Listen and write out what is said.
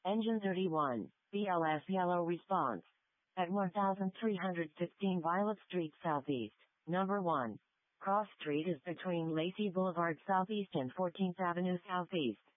Engine 31, BLS yellow response. At 1315 Violet Street Southeast, number 1. Cross Street is between Lacey Boulevard Southeast and 14th Avenue Southeast.